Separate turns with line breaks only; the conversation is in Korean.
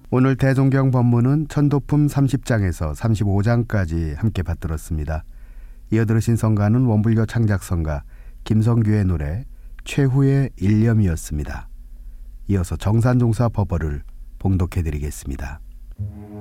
오늘 대종경 법문은 천도품 30장에서 35장까지 함께 받들었습니다. 이어 들으신 성가는 원불교 창작성가 김성규의 노래 최후의 일념이었습니다. 이어서 정산종사 법어를 봉독해드리겠습니다.